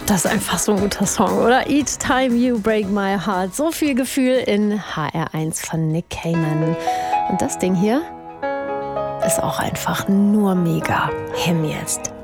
Das ist einfach so ein guter Song, oder? Each Time You Break My Heart. So viel Gefühl in HR1 von Nick Cayman. Und das Ding hier ist auch einfach nur mega. Him jetzt.